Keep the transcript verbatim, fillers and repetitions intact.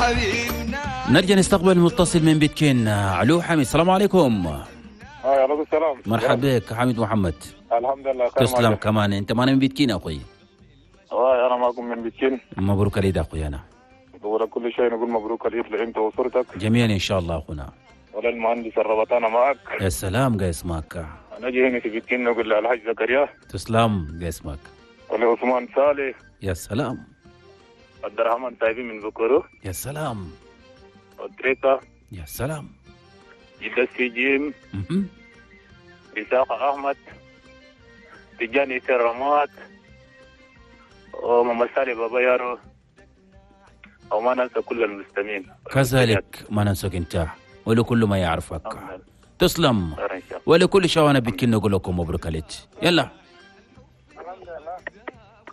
نرجع نستقبل المتصل من بتكين. علو حميد، السلام عليكم. اه عليكم السلام. مرحبا بك حميد محمد. الحمد لله خير. تسلم كمان. انت معنا من بتكين يا اخوي؟ اه انا معكم من بتكين. مبروك العيد اخوي. انا نقول كل شيء، نقول مبروك العيد لانت واسرتك جميعا ان شاء الله اخونا. ولا المهندس الربطانه معك. يا سلام قيس ماك. انا جاي هنا في بتكين نقول للحاج زكريا. تسلم قيس ماك. ولا عثمان صالح. يا سلام. عبد الرحمن طيبي من بكرو. يا سلام. وتريكا. يا سلام. جدس في جيم. إساق أحمد. تجاني سرمات. وممثالي بابا يارو. وما ننسى كل المستمعين. كذلك ما ننساك انت ولكل ما يعرفك. تسلم. ولكل شوانا بتكين نقول لكم مبروك عليك. يلا